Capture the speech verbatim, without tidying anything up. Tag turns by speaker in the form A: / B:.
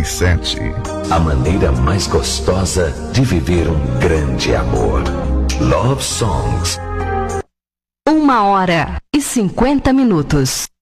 A: e sete.
B: A maneira mais gostosa de viver um grande amor. Love Songs.
C: Uma hora e cinquenta minutos.